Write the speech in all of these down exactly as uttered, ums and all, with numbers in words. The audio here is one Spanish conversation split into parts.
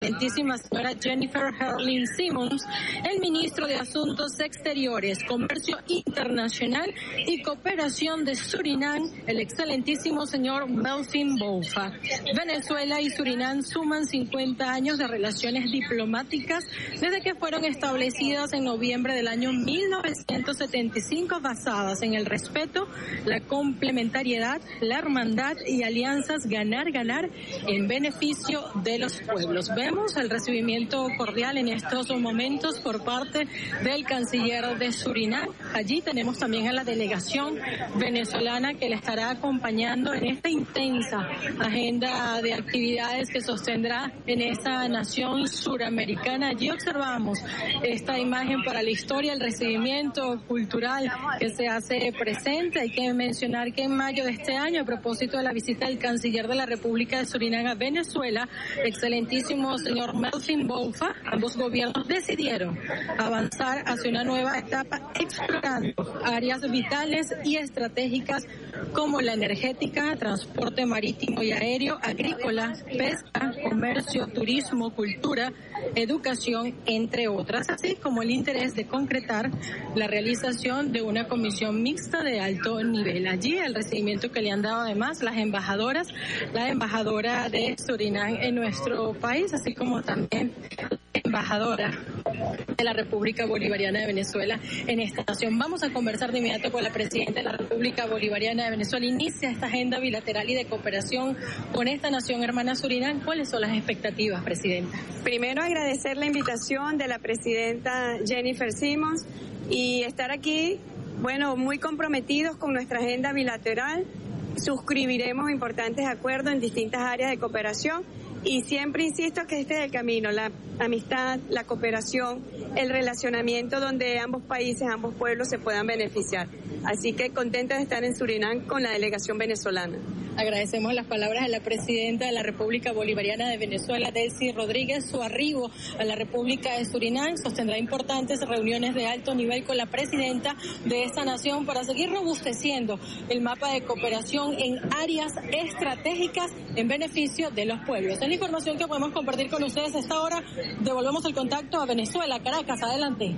excelentísima señora Jennifer Herlin Simmons, el ministro de Asuntos Exteriores, Comercio Internacional y Cooperación de Surinam, el excelentísimo señor Melvin Boufa. Venezuela y Surinam suman cincuenta años de relaciones diplomáticas desde que fueron establecidas en noviembre del año mil novecientos setenta y cinco, basadas en el respeto, la complementariedad, la hermandad y alianzas ganar-ganar en beneficio de los pueblos. Vemos el recibimiento cordial en estos momentos por parte del canciller de Surinam. Allí tenemos también a la delegación venezolana que le estará acompañando en esta intensa agenda de actividades que sostendrá en esta nación suramericana. Allí observamos esta imagen para la historia, el recibimiento cultural que se hace presente. Hay que mencionar que en mayo de este año, a propósito de la visita del canciller de la República de Surinam a Venezuela, excelentísimo señor Melvin Boufa, ambos gobiernos decidieron avanzar hacia una nueva etapa explorando áreas vitales y estratégicas como la energética, transporte marítimo y aéreo, agrícola, pesca, comercio, turismo, cultura, educación, entre otras, así como el interés de concretar la realización de una comisión mixta de alto nivel. Allí el recibimiento que le han dado además las embajadoras, la embajadora de Surinam en nuestro país, así como también la embajadora de la República Bolivariana de Venezuela en esta nación. Vamos a conversar de inmediato con la presidenta de la República Bolivariana de Venezuela. Inicia esta agenda bilateral y de cooperación con esta nación hermana Surinam. ¿Cuáles son las expectativas, presidenta? Primero, agradecer la invitación de la presidenta Jennifer Simmons y estar aquí, bueno, muy comprometidos con nuestra agenda bilateral. Suscribiremos importantes acuerdos en distintas áreas de cooperación y siempre insisto que este es el camino, la amistad, la cooperación, el relacionamiento donde ambos países, ambos pueblos se puedan beneficiar. Así que contenta de estar en Surinam con la delegación venezolana. Agradecemos las palabras de la presidenta de la República Bolivariana de Venezuela, Delcy Rodríguez. Su arribo a la República de Surinam sostendrá importantes reuniones de alto nivel con la presidenta de esta nación para seguir robusteciendo el mapa de cooperación en áreas estratégicas en beneficio de los pueblos. Es la información que podemos compartir con ustedes a esta hora. Devolvemos el contacto a Venezuela. Caracas, adelante.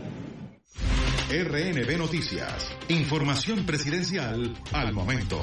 R N B Noticias. Información presidencial al momento.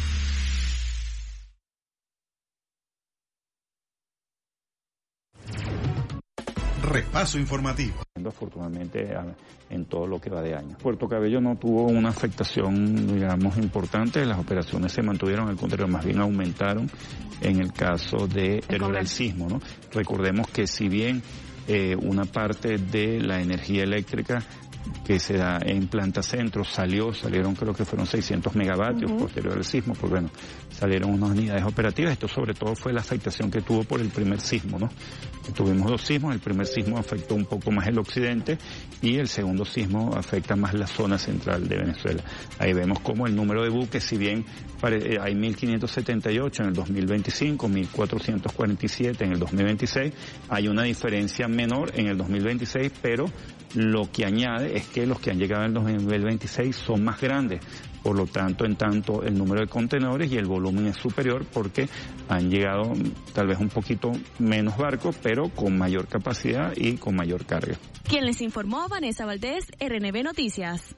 Repaso informativo. Afortunadamente en todo lo que va de año. Puerto Cabello no tuvo una afectación, digamos, importante. Las operaciones se mantuvieron, al contrario, más bien aumentaron en el caso de del sismo, ¿no? Recordemos que si bien eh, una parte de la energía eléctrica que se da en Planta Centro salió, salieron creo que fueron seiscientos megavatios uh-huh. posterior al sismo, porque bueno, salieron unas unidades operativas. Esto sobre todo fue la afectación que tuvo por el primer sismo, ¿no? Tuvimos dos sismos, el primer sismo afectó un poco más el occidente y el segundo sismo afecta más la zona central de Venezuela. Ahí vemos como el número de buques, si bien hay mil quinientos setenta y ocho en el dos mil veinticinco, mil cuatrocientos cuarenta y siete en el dos mil veintiséis, hay una diferencia menor en el dos mil veintiséis, pero lo que añade es que los que han llegado en el dos mil veintiséis son más grandes. Por lo tanto, en tanto el número de contenedores y el volumen es superior porque han llegado tal vez un poquito menos barcos, pero con mayor capacidad y con mayor carga. Quien les informó, Vanessa Valdés, R N B Noticias.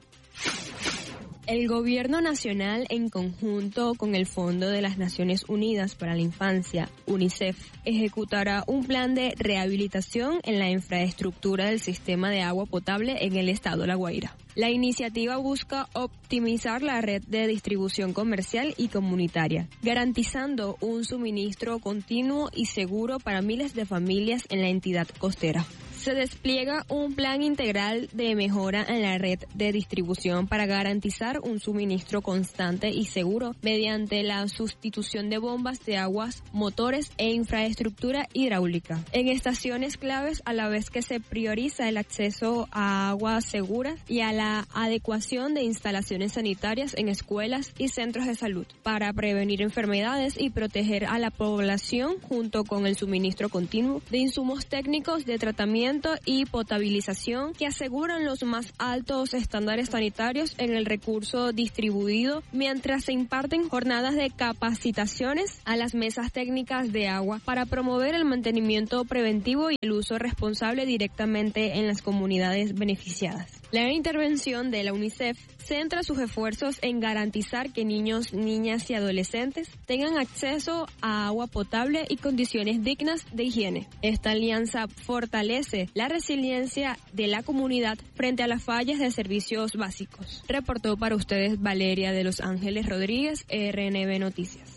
El Gobierno Nacional, en conjunto con el Fondo de las Naciones Unidas para la Infancia, UNICEF, ejecutará un plan de rehabilitación en la infraestructura del sistema de agua potable en el estado de La Guaira. La iniciativa busca optimizar la red de distribución comercial y comunitaria, garantizando un suministro continuo y seguro para miles de familias en la entidad costera. Se despliega un plan integral de mejora en la red de distribución para garantizar un suministro constante y seguro mediante la sustitución de bombas de aguas, motores e infraestructura hidráulica en estaciones claves, a la vez que se prioriza el acceso a agua segura y a la adecuación de instalaciones sanitarias en escuelas y centros de salud para prevenir enfermedades y proteger a la población, junto con el suministro continuo de insumos técnicos de tratamiento saneamiento y potabilización que aseguran los más altos estándares sanitarios en el recurso distribuido, mientras se imparten jornadas de capacitaciones a las mesas técnicas de agua para promover el mantenimiento preventivo y el uso responsable directamente en las comunidades beneficiadas. La intervención de la UNICEF centra sus esfuerzos en garantizar que niños, niñas y adolescentes tengan acceso a agua potable y condiciones dignas de higiene. Esta alianza fortalece la resiliencia de la comunidad frente a las fallas de servicios básicos. Reportó para ustedes Valeria de Los Ángeles Rodríguez, R N B Noticias.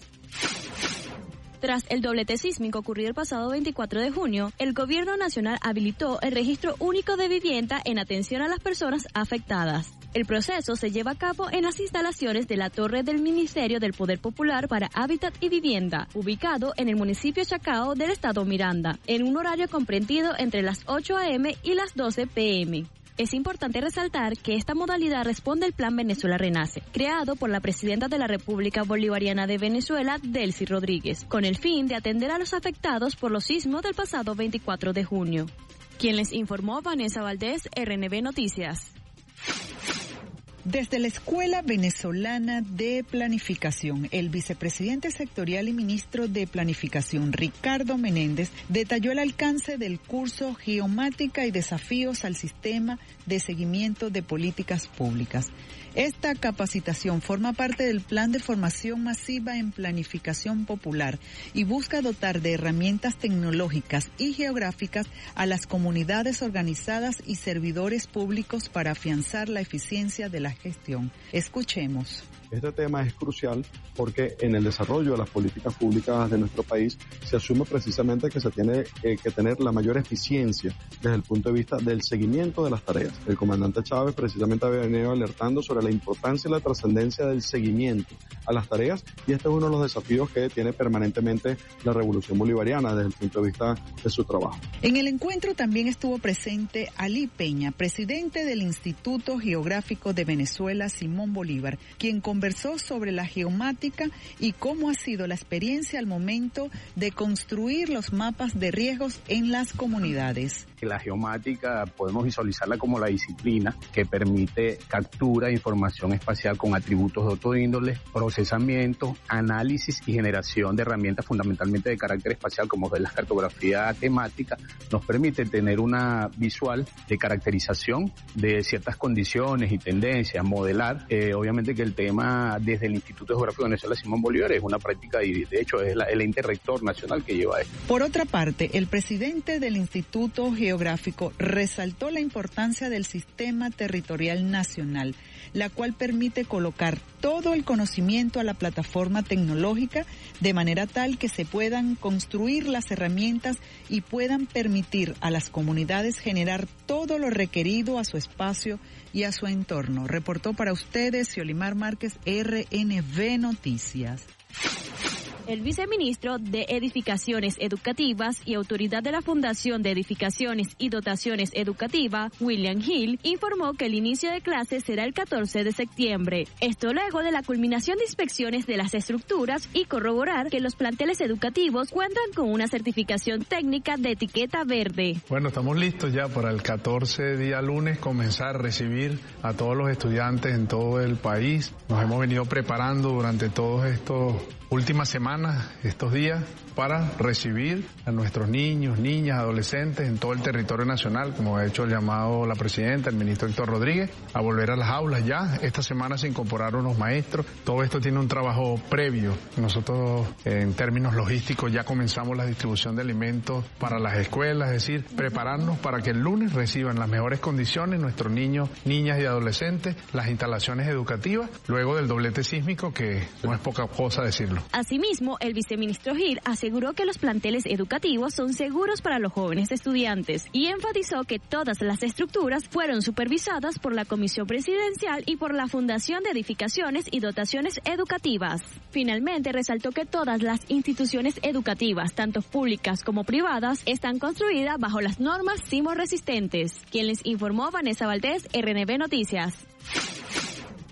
Tras el doblete sísmico ocurrido el pasado veinticuatro de junio, el Gobierno Nacional habilitó el Registro Único de Vivienda en atención a las personas afectadas. El proceso se lleva a cabo en las instalaciones de la Torre del Ministerio del Poder Popular para Hábitat y Vivienda, ubicado en el municipio Chacao del estado Miranda, en un horario comprendido entre las ocho a eme y las doce pe eme. Es importante resaltar que esta modalidad responde al Plan Venezuela Renace, creado por la presidenta de la República Bolivariana de Venezuela, Delcy Rodríguez, con el fin de atender a los afectados por los sismos del pasado veinticuatro de junio. Quien les informó, Vanessa Valdés, R N B Noticias. Desde la Escuela Venezolana de Planificación, el vicepresidente sectorial y ministro de Planificación, Ricardo Menéndez, detalló el alcance del curso Geomática y Desafíos al Sistema de Seguimiento de Políticas Públicas. Esta capacitación forma parte del Plan de Formación Masiva en Planificación Popular y busca dotar de herramientas tecnológicas y geográficas a las comunidades organizadas y servidores públicos para afianzar la eficiencia de la gestión. Escuchemos. Este tema es crucial porque en el desarrollo de las políticas públicas de nuestro país se asume precisamente que se tiene eh, que tener la mayor eficiencia desde el punto de vista del seguimiento de las tareas. El comandante Chávez precisamente había venido alertando sobre la importancia y la trascendencia del seguimiento a las tareas, y este es uno de los desafíos que tiene permanentemente la Revolución Bolivariana desde el punto de vista de su trabajo. En el encuentro también estuvo presente Alí Peña, presidente del Instituto Geográfico de Venezuela Simón Bolívar, quien conversó sobre la geomática y cómo ha sido la experiencia al momento de construir los mapas de riesgos en las comunidades. La geomática podemos visualizarla como la disciplina que permite captura de información espacial con atributos de otro índole, procesamiento, análisis y generación de herramientas fundamentalmente de carácter espacial como de la cartografía temática. Nos permite tener una visual de caracterización de ciertas condiciones y tendencias, modelar. Eh, obviamente que el tema desde el Instituto Geográfico de Venezuela Simón Bolívar es una práctica y de hecho es la, el ente rector nacional que lleva esto. Por otra parte, el presidente del Instituto Geográfico Geográfico resaltó la importancia del sistema territorial nacional, la cual permite colocar todo el conocimiento a la plataforma tecnológica de manera tal que se puedan construir las herramientas y puedan permitir a las comunidades generar todo lo requerido a su espacio y a su entorno. Reportó para ustedes Xiolimar Márquez, R N B Noticias. El viceministro de Edificaciones Educativas y autoridad de la Fundación de Edificaciones y Dotaciones Educativas, William Hill, informó que el inicio de clases será el catorce de septiembre. Esto luego de la culminación de inspecciones de las estructuras y corroborar que los planteles educativos cuentan con una certificación técnica de etiqueta verde. Bueno, estamos listos ya para el catorce día lunes comenzar a recibir a todos los estudiantes en todo el país. Nos hemos venido preparando durante todos estos últimas semanas, estos días, para recibir a nuestros niños, niñas, adolescentes en todo el territorio nacional, como ha hecho el llamado la presidenta, el ministro Héctor Rodríguez, a volver a las aulas ya. Esta semana se incorporaron los maestros. Todo esto tiene un trabajo previo. Nosotros, en términos logísticos, ya comenzamos la distribución de alimentos para las escuelas, es decir, prepararnos para que el lunes reciban las mejores condiciones nuestros niños, niñas y adolescentes, las instalaciones educativas, luego del doblete sísmico, que no es poca cosa decirlo. Asimismo, el viceministro Gil aseguró que los planteles educativos son seguros para los jóvenes estudiantes y enfatizó que todas las estructuras fueron supervisadas por la Comisión Presidencial y por la Fundación de Edificaciones y Dotaciones Educativas. Finalmente, resaltó que todas las instituciones educativas, tanto públicas como privadas, están construidas bajo las normas sismo resistentes. Quien les informó, Vanessa Valdés, R N B Noticias.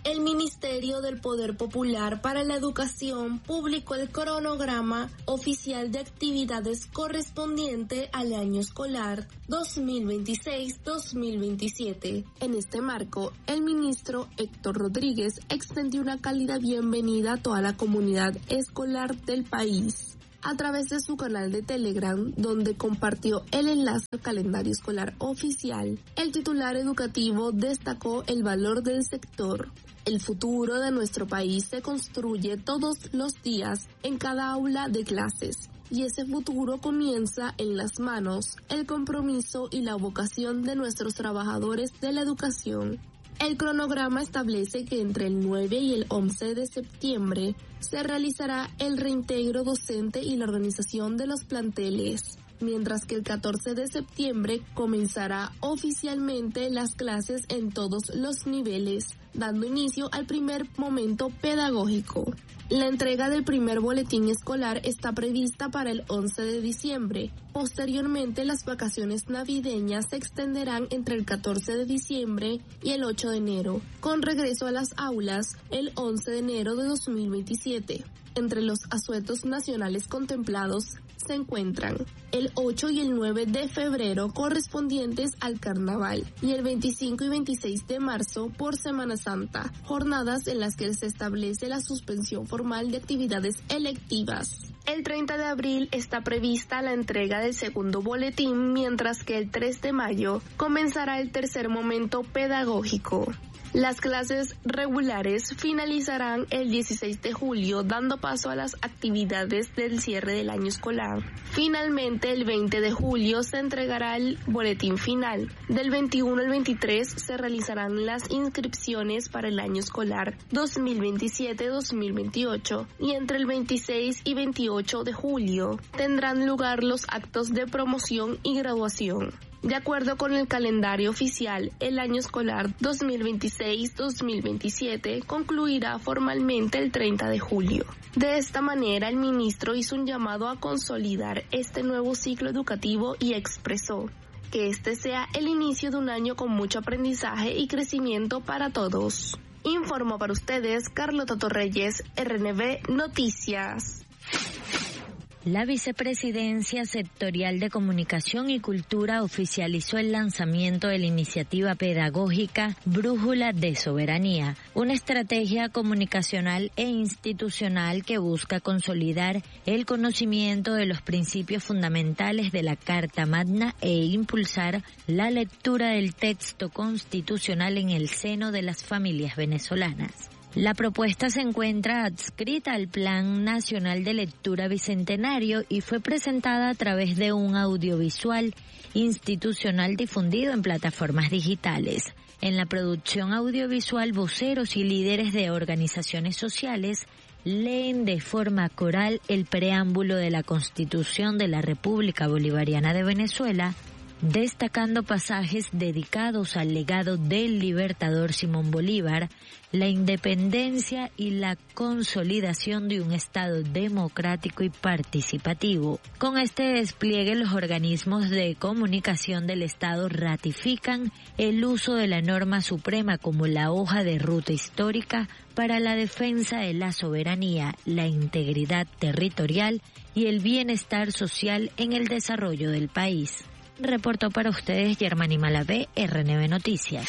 el Ministerio del Poder Popular para la Educación publicó el cronograma oficial de actividades correspondiente al año escolar dos mil veintiséis dos mil veintisiete. En este marco, el ministro Héctor Rodríguez extendió una cálida bienvenida a toda la comunidad escolar del país a través de su canal de Telegram, donde compartió el enlace al calendario escolar oficial. El titular educativo destacó el valor del sector. El futuro de nuestro país se construye todos los días en cada aula de clases, y ese futuro comienza en las manos, el compromiso y la vocación de nuestros trabajadores de la educación. El cronograma establece que entre el nueve y el once de septiembre se realizará el reintegro docente y la organización de los planteles, mientras que el catorce de septiembre comenzará oficialmente las clases en todos los niveles, dando inicio al primer momento pedagógico. La entrega del primer boletín escolar está prevista para el once de diciembre. Posteriormente, las vacaciones navideñas se extenderán entre el catorce de diciembre y el ocho de enero, con regreso a las aulas el once de enero de dos mil veintisiete. Entre los asuetos nacionales contemplados se encuentran el ocho y el nueve de febrero correspondientes al carnaval y el veinticinco y veintiséis de marzo por Semana Santa, jornadas en las que se establece la suspensión formal de actividades electivas. El treinta de abril está prevista la entrega del segundo boletín, mientras que el tres de mayo comenzará el tercer momento pedagógico. Las clases regulares finalizarán el dieciséis de julio, dando paso a las actividades del cierre del año escolar. Finalmente, el veinte de julio se entregará el boletín final. Del veintiuno al veintitrés se realizarán las inscripciones para el año escolar dos mil veintisiete dos mil veintiocho y entre el veintiséis y veintiocho de julio tendrán lugar los actos de promoción y graduación. De acuerdo con el calendario oficial, el año escolar dos mil veintiséis dos mil veintisiete concluirá formalmente el treinta de julio. De esta manera, el ministro hizo un llamado a consolidar este nuevo ciclo educativo y expresó que este sea el inicio de un año con mucho aprendizaje y crecimiento para todos. Informó para ustedes Carlota Torreyes, R N V Noticias. La Vicepresidencia Sectorial de Comunicación y Cultura oficializó el lanzamiento de la iniciativa pedagógica Brújula de Soberanía, una estrategia comunicacional e institucional que busca consolidar el conocimiento de los principios fundamentales de la Carta Magna e impulsar la lectura del texto constitucional en el seno de las familias venezolanas. La propuesta se encuentra adscrita al Plan Nacional de Lectura Bicentenario y fue presentada a través de un audiovisual institucional difundido en plataformas digitales. En la producción audiovisual, voceros y líderes de organizaciones sociales leen de forma coral el preámbulo de la Constitución de la República Bolivariana de Venezuela, destacando pasajes dedicados al legado del libertador Simón Bolívar, la independencia y la consolidación de un Estado democrático y participativo. Con este despliegue, los organismos de comunicación del Estado ratifican el uso de la norma suprema como la hoja de ruta histórica para la defensa de la soberanía, la integridad territorial y el bienestar social en el desarrollo del país. Reportó para ustedes Germany Malavé, R N V Noticias.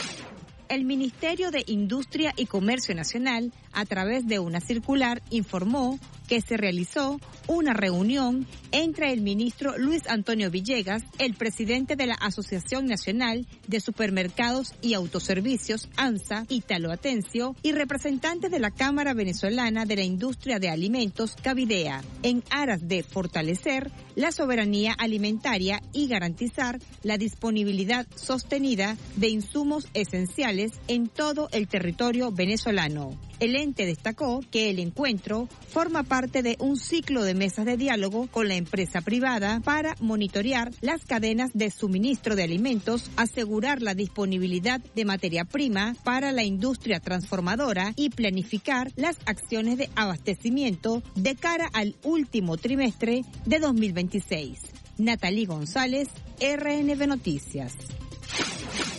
El Ministerio de Industria y Comercio Nacional, a través de una circular, informó que se realizó una reunión entre el ministro Luis Antonio Villegas, el presidente de la Asociación Nacional de Supermercados y Autoservicios, ANSA, Ítalo Atencio, y representantes de la Cámara Venezolana de la Industria de Alimentos, Cavidea, en aras de fortalecer la soberanía alimentaria y garantizar la disponibilidad sostenida de insumos esenciales en todo el territorio venezolano. El ente destacó que el encuentro forma parte de un ciclo de mesas de diálogo con la empresa privada para monitorear las cadenas de suministro de alimentos, asegurar la disponibilidad de materia prima para la industria transformadora y planificar las acciones de abastecimiento de cara al último trimestre de dos mil veintiséis. Natalie González, R N V Noticias.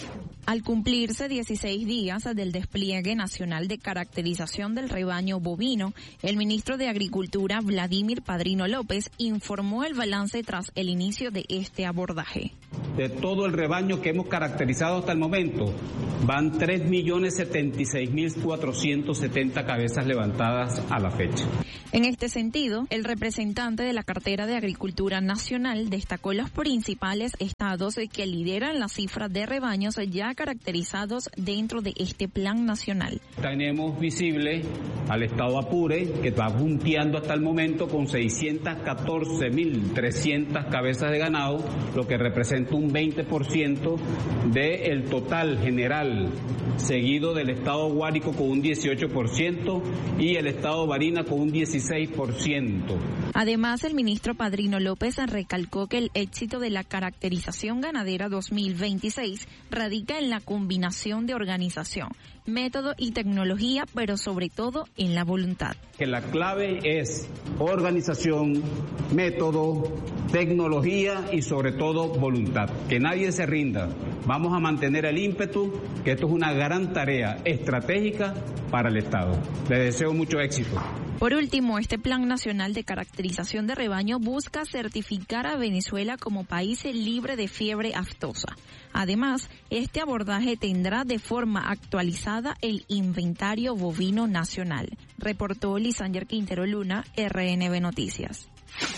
Al cumplirse dieciséis días del despliegue nacional de caracterización del rebaño bovino, el ministro de Agricultura, Vladimir Padrino López, informó el balance tras el inicio de este abordaje. De todo el rebaño que hemos caracterizado hasta el momento, van tres millones setenta y seis mil cuatrocientas setenta cabezas levantadas a la fecha. En este sentido, el representante de la cartera de Agricultura Nacional destacó los principales estados que lideran la cifra de rebaños ya caracterizados dentro de este plan nacional. Tenemos visible al estado Apure, que está punteando hasta el momento con seiscientas catorce mil trescientas cabezas de ganado, lo que representa un veinte por ciento del total general, seguido del estado Guárico con un dieciocho por ciento y el estado Barinas con un dieciséis por ciento. Además, el ministro Padrino López recalcó que el éxito de la caracterización ganadera dos mil veintiséis radica en la combinación de organización, método y tecnología, pero sobre todo en la voluntad. Que la clave es organización, método, tecnología y sobre todo voluntad. Que nadie se rinda. Vamos a mantener el ímpetu, que esto es una gran tarea estratégica para el Estado. Les deseo mucho éxito. Por último, este Plan Nacional de Caracterización de Rebaño busca certificar a Venezuela como país libre de fiebre aftosa. Además, este abordaje tendrá de forma actualizada el inventario bovino nacional, reportó Lisander Quintero Luna, R N B Noticias.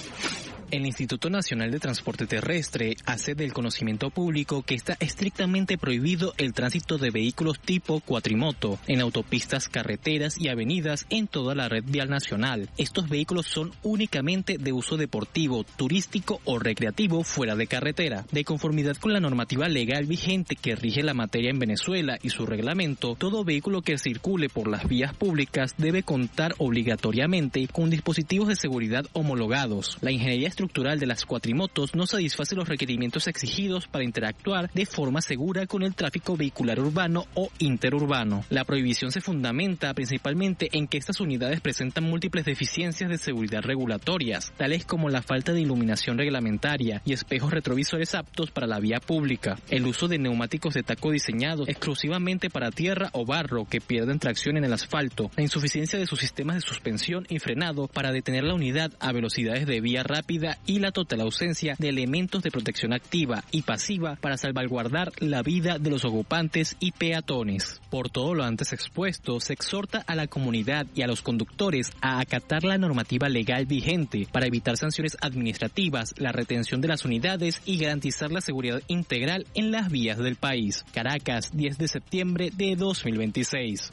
El Instituto Nacional de Transporte Terrestre hace del conocimiento público que está estrictamente prohibido el tránsito de vehículos tipo cuatrimoto en autopistas, carreteras y avenidas en toda la red vial nacional. Estos vehículos son únicamente de uso deportivo, turístico o recreativo fuera de carretera. De conformidad con la normativa legal vigente que rige la materia en Venezuela y su reglamento, todo vehículo que circule por las vías públicas debe contar obligatoriamente con dispositivos de seguridad homologados. La ingeniería estructural de las cuatrimotos no satisface los requerimientos exigidos para interactuar de forma segura con el tráfico vehicular urbano o interurbano. La prohibición se fundamenta principalmente en que estas unidades presentan múltiples deficiencias de seguridad regulatorias, tales como la falta de iluminación reglamentaria y espejos retrovisores aptos para la vía pública, el uso de neumáticos de taco diseñados exclusivamente para tierra o barro que pierden tracción en el asfalto, la insuficiencia de sus sistemas de suspensión y frenado para detener la unidad a velocidades de vía rápida y la total ausencia de elementos de protección activa y pasiva para salvaguardar la vida de los ocupantes y peatones. Por todo lo antes expuesto, se exhorta a la comunidad y a los conductores a acatar la normativa legal vigente para evitar sanciones administrativas, la retención de las unidades y garantizar la seguridad integral en las vías del país. Caracas, diez de septiembre de dos mil veintiséis.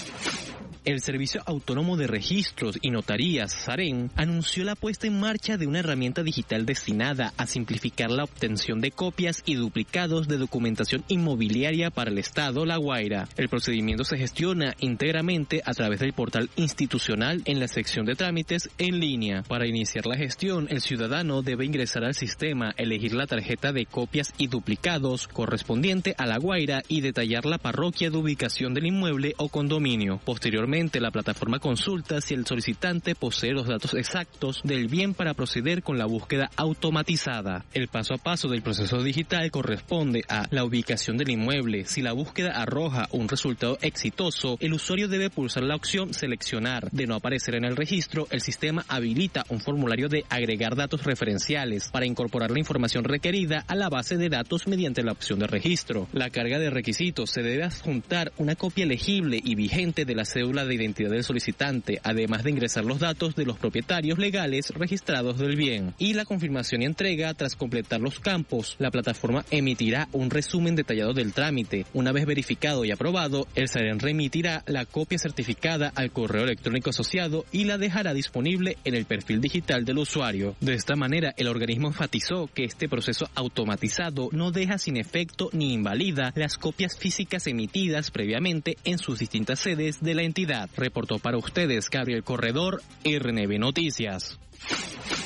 El Servicio Autónomo de Registros y Notarías, SAREN, anunció la puesta en marcha de una herramienta digital destinada a simplificar la obtención de copias y duplicados de documentación inmobiliaria para el Estado La Guaira. El procedimiento se gestiona íntegramente a través del portal institucional en la sección de trámites en línea. Para iniciar la gestión, el ciudadano debe ingresar al sistema, elegir la tarjeta de copias y duplicados correspondiente a La Guaira y detallar la parroquia de ubicación del inmueble o condominio. Posteriormente, la plataforma consulta si el solicitante posee los datos exactos del bien para proceder con la búsqueda automatizada. El paso a paso del proceso digital corresponde a la ubicación del inmueble. Si la búsqueda arroja un resultado exitoso, el usuario debe pulsar la opción seleccionar. De no aparecer en el registro, el sistema habilita un formulario de agregar datos referenciales para incorporar la información requerida a la base de datos mediante la opción de registro. La carga de requisitos: se debe adjuntar una copia legible y vigente de la cédula de identidad del solicitante, además de ingresar los datos de los propietarios legales registrados del bien, y la confirmación y entrega. Tras completar los campos, la plataforma emitirá un resumen detallado del trámite. Una vez verificado y aprobado, el SAREN remitirá la copia certificada al correo electrónico asociado y la dejará disponible en el perfil digital del usuario. De esta manera, el organismo enfatizó que este proceso automatizado no deja sin efecto ni invalida las copias físicas emitidas previamente en sus distintas sedes de la entidad. Reportó para ustedes Gabriel Corredor, R N B Noticias.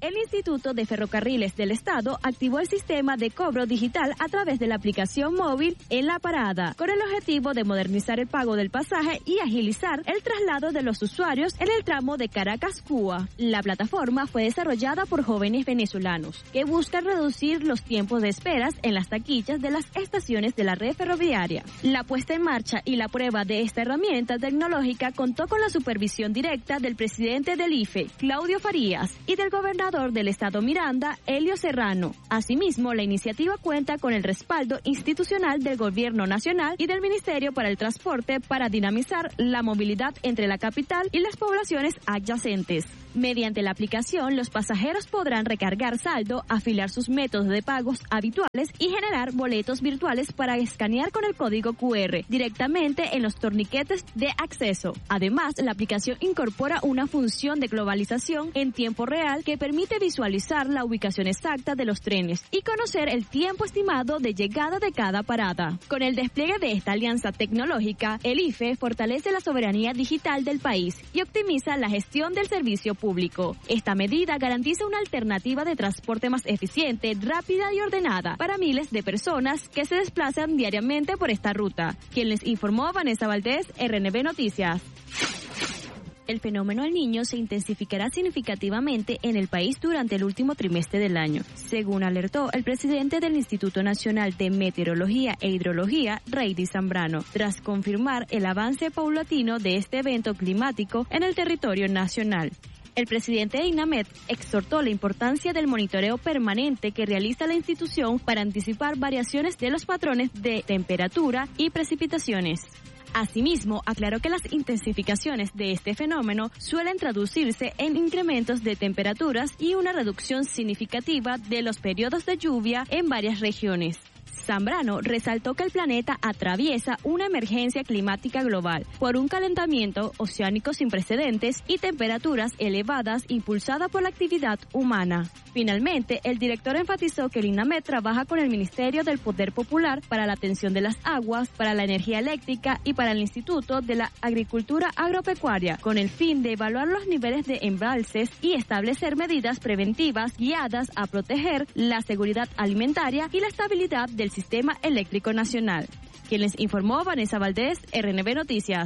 el Instituto de Ferrocarriles del Estado activó el sistema de cobro digital a través de la aplicación móvil en la parada, con el objetivo de modernizar el pago del pasaje y agilizar el traslado de los usuarios en el tramo de Caracas-Cuba. La plataforma fue desarrollada por jóvenes venezolanos que buscan reducir los tiempos de esperas en las taquillas de las estaciones de la red ferroviaria. La puesta en marcha y la prueba de esta herramienta tecnológica contó con la supervisión directa del presidente del I F E, Claudio Farías, y del gobernador del estado Miranda, Elio Serrano. Asimismo, la iniciativa cuenta con el respaldo institucional del Gobierno Nacional y del Ministerio para el Transporte para dinamizar la movilidad entre la capital y las poblaciones adyacentes. Mediante la aplicación, los pasajeros podrán recargar saldo, afilar sus métodos de pagos habituales y generar boletos virtuales para escanear con el código cu erre directamente en los torniquetes de acceso. Además, la aplicación incorpora una función de globalización en tiempo real que permite visualizar la ubicación exacta de los trenes y conocer el tiempo estimado de llegada de cada parada. Con el despliegue de esta alianza tecnológica, el I F E fortalece la soberanía digital del país y optimiza la gestión del servicio público. Esta medida garantiza una alternativa de transporte más eficiente, rápida y ordenada para miles de personas que se desplazan diariamente por esta ruta. Quien les informó, Vanessa Valdés, R N B Noticias. El fenómeno El Niño se intensificará significativamente en el país durante el último trimestre del año, según alertó el presidente del Instituto Nacional de Meteorología e Hidrología, Reidy Zambrano, tras confirmar el avance paulatino de este evento climático en el territorio nacional. El presidente de INAMED exhortó la importancia del monitoreo permanente que realiza la institución para anticipar variaciones de los patrones de temperatura y precipitaciones. Asimismo, aclaró que las intensificaciones de este fenómeno suelen traducirse en incrementos de temperaturas y una reducción significativa de los periodos de lluvia en varias regiones. Zambrano resaltó que el planeta atraviesa una emergencia climática global por un calentamiento oceánico sin precedentes y temperaturas elevadas impulsada por la actividad humana. Finalmente, el director enfatizó que el INAMED trabaja con el Ministerio del Poder Popular para la atención de las aguas, para la energía eléctrica y para el Instituto de la Agricultura Agropecuaria, con el fin de evaluar los niveles de embalses y establecer medidas preventivas guiadas a proteger la seguridad alimentaria y la estabilidad del sistema eléctrico nacional. Quien les informó, Vanessa Valdés, R N B Noticias.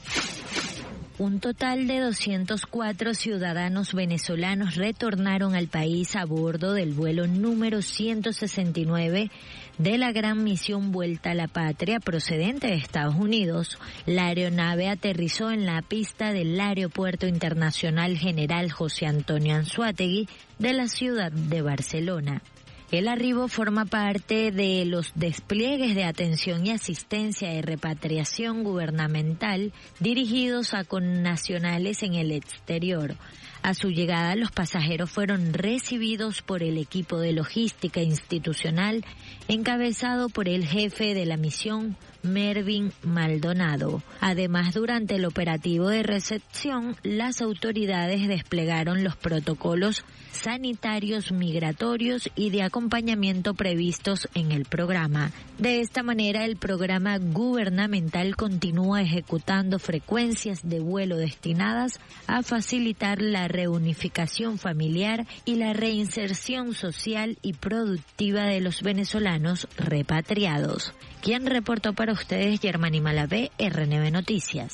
Un total de doscientos cuatro ciudadanos venezolanos retornaron al país a bordo del vuelo número ciento sesenta y nueve de la gran misión Vuelta a la Patria procedente de Estados Unidos. La aeronave aterrizó en la pista del Aeropuerto Internacional General José Antonio Anzoátegui de la ciudad de Barcelona. El arribo forma parte de los despliegues de atención y asistencia de repatriación gubernamental dirigidos a connacionales en el exterior. A su llegada, los pasajeros fueron recibidos por el equipo de logística institucional encabezado por el jefe de la misión, Mervin Maldonado. Además, durante el operativo de recepción, las autoridades desplegaron los protocolos sanitarios migratorios y de acompañamiento previstos en el programa. De esta manera, el programa gubernamental continúa ejecutando frecuencias de vuelo destinadas a facilitar la reunificación familiar y la reinserción social y productiva de los venezolanos repatriados. Quien reportó para ustedes, Germany Malavé, R N B Noticias.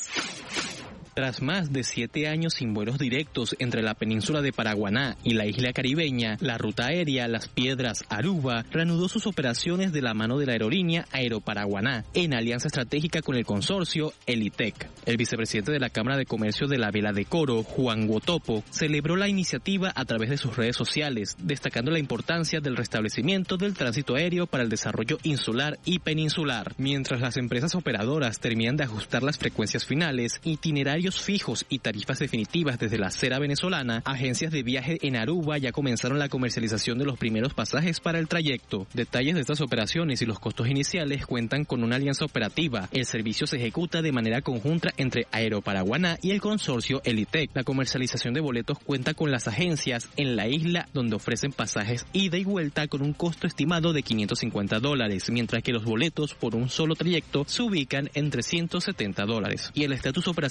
Tras más de siete años sin vuelos directos entre la península de Paraguaná y la isla caribeña, la ruta aérea Las Piedras-Aruba reanudó sus operaciones de la mano de la aerolínea Aeroparaguaná, en alianza estratégica con el consorcio Elitec. El vicepresidente de la Cámara de Comercio de la Vela de Coro, Juan Guotopo, celebró la iniciativa a través de sus redes sociales, destacando la importancia del restablecimiento del tránsito aéreo para el desarrollo insular y peninsular. Mientras las empresas operadoras terminan de ajustar las frecuencias finales, itinerarios fijos y tarifas definitivas desde la acera venezolana, agencias de viaje en Aruba ya comenzaron la comercialización de los primeros pasajes para el trayecto. Detalles de estas operaciones y los costos iniciales cuentan con una alianza operativa. El servicio se ejecuta de manera conjunta entre Aeroparaguaná y el consorcio Elitec. La comercialización de boletos cuenta con las agencias en la isla, donde ofrecen pasajes ida y vuelta con un costo estimado de quinientos cincuenta dólares, mientras que los boletos por un solo trayecto se ubican en trescientos setenta dólares. Y el estatus operacional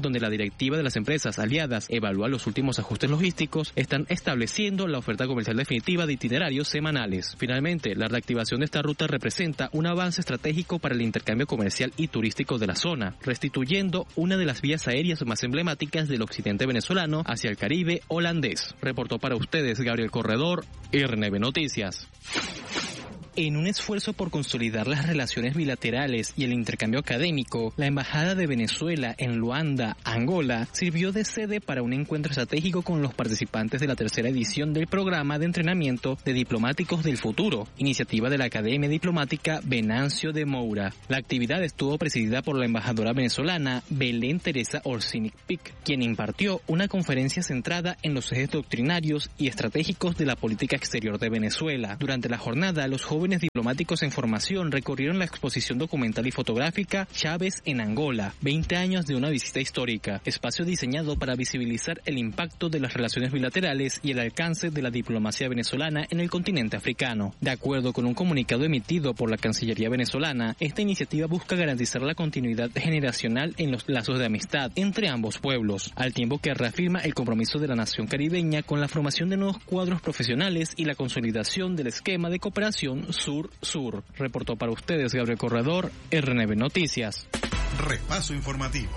donde la directiva de las empresas aliadas evalúa los últimos ajustes logísticos, están estableciendo la oferta comercial definitiva de itinerarios semanales. Finalmente, la reactivación de esta ruta representa un avance estratégico para el intercambio comercial y turístico de la zona, restituyendo una de las vías aéreas más emblemáticas del occidente venezolano hacia el Caribe holandés. Reportó para ustedes Gabriel Corredor, R N B Noticias. En un esfuerzo por consolidar las relaciones bilaterales y el intercambio académico, la Embajada de Venezuela en Luanda, Angola, sirvió de sede para un encuentro estratégico con los participantes de la tercera edición del programa de entrenamiento de diplomáticos del futuro, iniciativa de la Academia Diplomática Venancio de Moura. La actividad estuvo presidida por la embajadora venezolana Belén Teresa Orsinic Pic, quien impartió una conferencia centrada en los ejes doctrinarios y estratégicos de la política exterior de Venezuela. Durante la jornada, los jóvenes diplomáticos en formación recorrieron la exposición documental y fotográfica Chávez en Angola, veinte años de una visita histórica, espacio diseñado para visibilizar el impacto de las relaciones bilaterales y el alcance de la diplomacia venezolana en el continente africano. De acuerdo con un comunicado emitido por la Cancillería venezolana, esta iniciativa busca garantizar la continuidad generacional en los lazos de amistad entre ambos pueblos, al tiempo que reafirma el compromiso de la nación caribeña con la formación de nuevos cuadros profesionales y la consolidación del esquema de cooperación Sur-Sur. Reportó para ustedes Gabriel Corredor, R N B Noticias. Repaso informativo.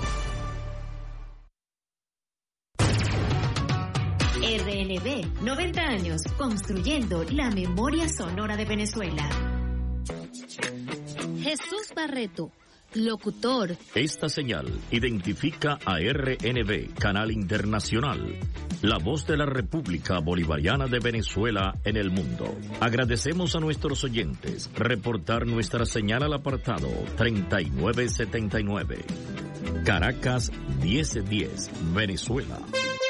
R N B, noventa años, construyendo la memoria sonora de Venezuela. Jesús Barreto, locutor. Esta señal identifica a R N B, Canal Internacional, la voz de la República Bolivariana de Venezuela en el mundo. Agradecemos a nuestros oyentes reportar nuestra señal al apartado treinta y nueve setenta y nueve. Caracas diez diez, Venezuela.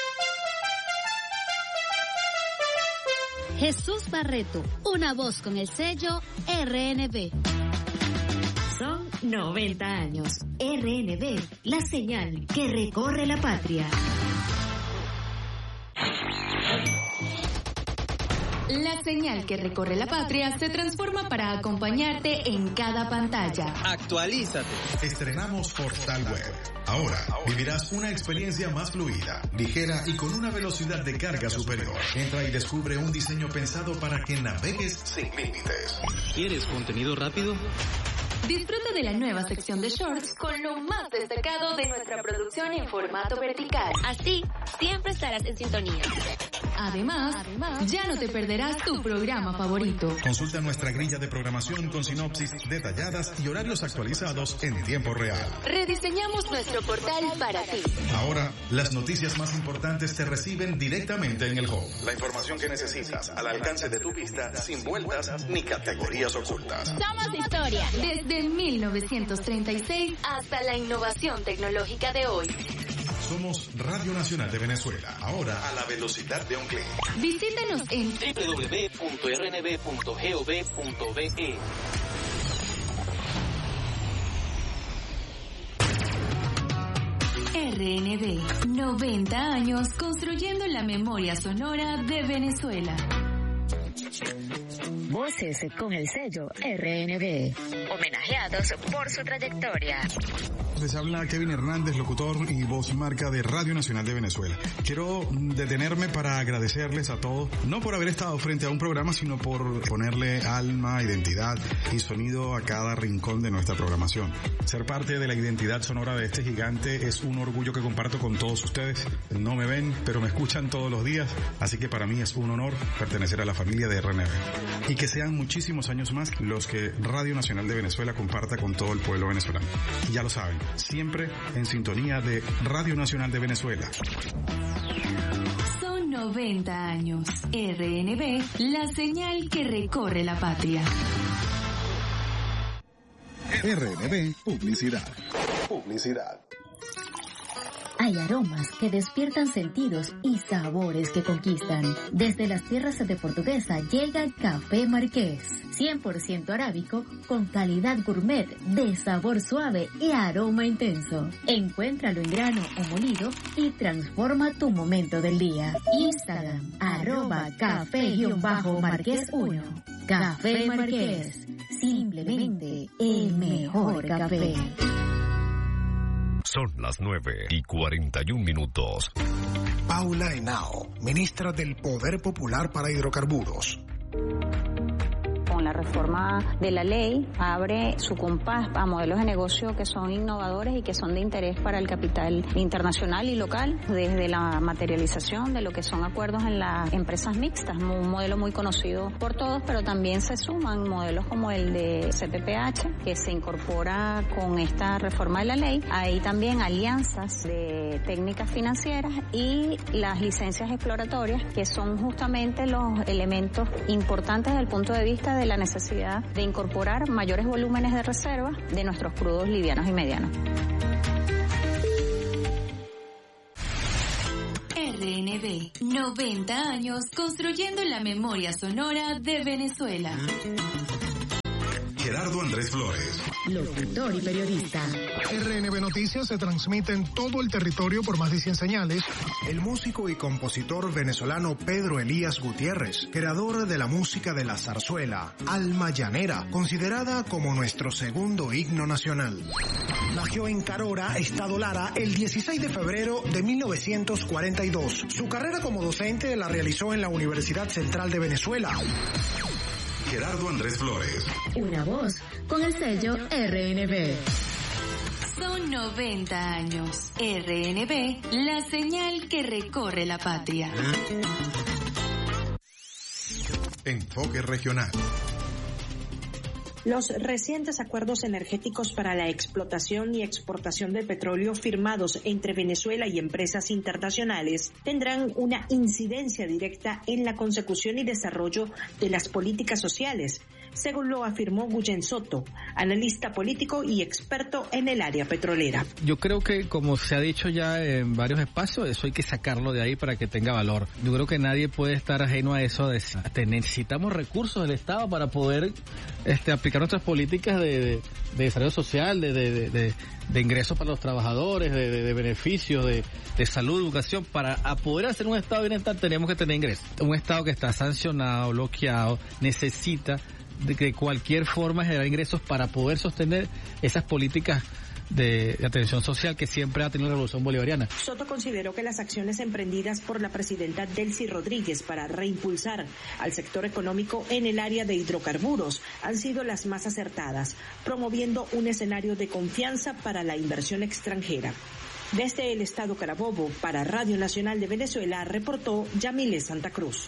Jesús Barreto, una voz con el sello R N B. Son noventa años. R N B, la señal que recorre la patria. La señal que recorre la patria se transforma para acompañarte en cada pantalla. Actualízate. Estrenamos Portal Web. Ahora vivirás una experiencia más fluida, ligera y con una velocidad de carga superior. Entra y descubre un diseño pensado para que navegues sin límites. ¿Quieres contenido rápido? Disfruta de la nueva sección de shorts con lo más destacado de nuestra producción en formato vertical. Así, siempre estarás en sintonía. Además, Además, ya no te perderás tu programa favorito. Consulta nuestra grilla de programación con sinopsis detalladas y horarios actualizados en tiempo real. Rediseñamos nuestro portal para ti. Ahora, las noticias más importantes te reciben directamente en el home. La información que necesitas al alcance de tu vista, sin vueltas ni categorías ocultas. Somos historia. Desde mil novecientos treinta y seis hasta la innovación tecnológica de hoy. Somos Radio Nacional de Venezuela, ahora a la velocidad de un clic. Visítanos en doble u doble u doble u punto r n b punto gov punto be. R N B, noventa años construyendo la memoria sonora de Venezuela. Voces con el sello R N B, homenajeados por su trayectoria. Les habla Kevin Hernández, locutor y voz y marca de Radio Nacional de Venezuela. Quiero detenerme para agradecerles a todos, no por haber estado frente a un programa, sino por ponerle alma, identidad y sonido a cada rincón de nuestra programación. Ser parte de la identidad sonora de este gigante es un orgullo que comparto con todos ustedes. No me ven, pero me escuchan todos los días, así que para mí es un honor pertenecer a la familia de R N B. Y que sean muchísimos años más los que Radio Nacional de Venezuela comparta con todo el pueblo venezolano. Y ya lo saben, siempre en sintonía de Radio Nacional de Venezuela. Son noventa años. R N B, la señal que recorre la patria. R N B Publicidad. Publicidad. Hay aromas que despiertan sentidos y sabores que conquistan. Desde las tierras de Portuguesa llega Café Marqués, cien por ciento arábico con calidad gourmet de sabor suave y aroma intenso. Encuéntralo en grano o molido y transforma tu momento del día. Instagram, arroba café-marqués uno. Café Marqués, simplemente el mejor café. Son las nueve y cuarenta y un minutos. Paula Henao, ministra del Poder Popular para Hidrocarburos. Con la reforma de la ley abre su compás a modelos de negocio que son innovadores y que son de interés para el capital internacional y local, desde la materialización de lo que son acuerdos en las empresas mixtas, un modelo muy conocido por todos, pero también se suman modelos como el de C P P H, que se incorpora con esta reforma de la ley. Hay también alianzas de técnicas financieras y las licencias exploratorias, que son justamente los elementos importantes desde el punto de vista de la necesidad de incorporar mayores volúmenes de reserva de nuestros crudos livianos y medianos. R N B, noventa años construyendo la memoria sonora de Venezuela. Gerardo Andrés Flores, locutor y periodista. R N B Noticias se transmite en todo el territorio por más de cien señales. El músico y compositor venezolano Pedro Elías Gutiérrez, creador de la música de la zarzuela, Alma Llanera, considerada como nuestro segundo himno nacional. Nació en Carora, Estado Lara, el dieciséis de febrero de mil novecientos cuarenta y dos. Su carrera como docente la realizó en la Universidad Central de Venezuela. Gerardo Andrés Flores, una voz con el sello R N B. Son noventa años. R N B, la señal que recorre la patria. Enfoque regional. Los recientes acuerdos energéticos para la explotación y exportación de petróleo firmados entre Venezuela y empresas internacionales tendrán una incidencia directa en la consecución y desarrollo de las políticas sociales, según lo afirmó Guyen Soto, analista político y experto en el área petrolera. Yo creo que, como se ha dicho ya en varios espacios, eso hay que sacarlo de ahí para que tenga valor. Yo creo que nadie puede estar ajeno a eso. De, necesitamos recursos del Estado para poder este, aplicar nuestras políticas de, de, de desarrollo social, de, de, de, de, de ingresos para los trabajadores, de, de, de beneficios, de, de salud, educación. Para a poder hacer un Estado de bienestar tenemos que tener ingresos. Un Estado que está sancionado, bloqueado, necesita de que cualquier forma generar ingresos para poder sostener esas políticas de, de atención social que siempre ha tenido la Revolución Bolivariana. Soto consideró que las acciones emprendidas por la presidenta Delcy Rodríguez para reimpulsar al sector económico en el área de hidrocarburos han sido las más acertadas, promoviendo un escenario de confianza para la inversión extranjera. Desde el estado Carabobo, para Radio Nacional de Venezuela, reportó Yamile Santa Cruz.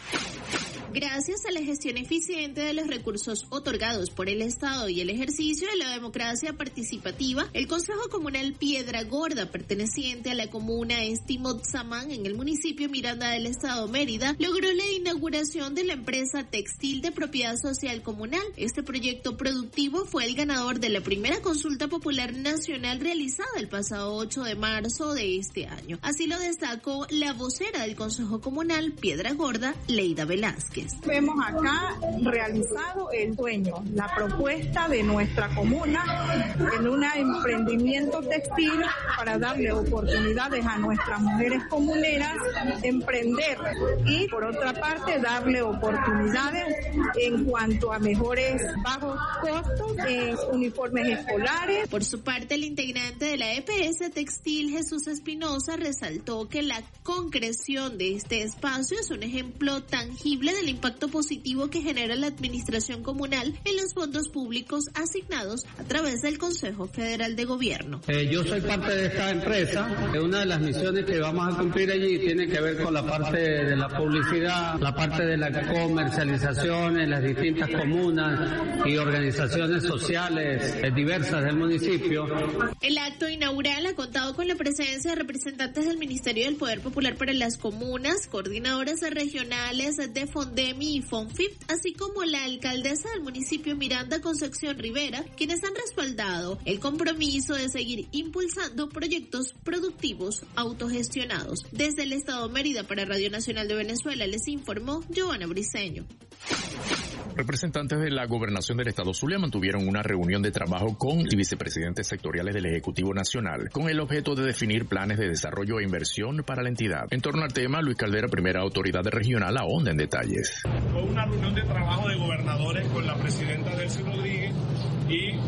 Gracias a la gestión eficiente de los recursos otorgados por el Estado y el ejercicio de la democracia participativa, el Consejo Comunal Piedra Gorda, perteneciente a la comuna Estimotzaman en el municipio Miranda del Estado Mérida, logró la inauguración de la empresa textil de propiedad social comunal. Este proyecto productivo fue el ganador de la primera consulta popular nacional realizada el pasado ocho de marzo de este año. Así lo destacó la vocera del Consejo Comunal Piedra Gorda, Leida Velázquez. Vemos acá realizado el sueño, la propuesta de nuestra comuna en un emprendimiento textil para darle oportunidades a nuestras mujeres comuneras emprender y por otra parte darle oportunidades en cuanto a mejores bajos costos en uniformes escolares. Por su parte, el integrante de la E P S Textil, Jesús Espinosa, resaltó que la concreción de este espacio es un ejemplo tangible del impacto positivo que genera la administración comunal en los fondos públicos asignados a través del Consejo Federal de Gobierno. Eh, yo soy parte de esta empresa. Una de las misiones que vamos a cumplir allí tiene que ver con la parte de la publicidad, la parte de la comercialización en las distintas comunas y organizaciones sociales diversas del municipio. El acto inaugural ha contado con la presencia de representantes del Ministerio del Poder Popular para las Comunas, coordinadoras regionales de Fondemi y Fonfip, así como la alcaldesa del municipio Miranda, Concepción Rivera, quienes han respaldado el compromiso de seguir impulsando proyectos productivos autogestionados. Desde el Estado Mérida para Radio Nacional de Venezuela les informó Giovanna Briceño. Representantes de la Gobernación del Estado Zulia mantuvieron una reunión de trabajo con los vicepresidentes sectoriales del Ejecutivo Nacional con el objeto de definir planes de desarrollo e inversión para la entidad. En torno al tema, Luis Caldera, primera autoridad regional, ahonda en detalles. Fue una reunión de trabajo de gobernadores con la presidenta Delcy Rodríguez y eh, los